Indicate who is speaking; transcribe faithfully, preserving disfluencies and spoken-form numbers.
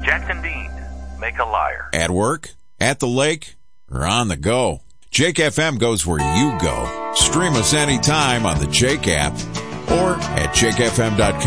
Speaker 1: Jackson Dean, make a liar.
Speaker 2: At work, at the lake, or on the go. Jake F M goes where you go. Stream us anytime on the Jake app or at jake f m dot com.